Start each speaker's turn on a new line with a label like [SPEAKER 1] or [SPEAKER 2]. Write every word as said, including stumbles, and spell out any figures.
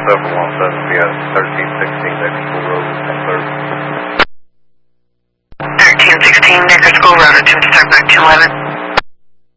[SPEAKER 1] seven one seven, be at thirteen sixteen Necker School Road, ten thirty.
[SPEAKER 2] thirteen sixteen Necker School Road, attempt to start back to eleven.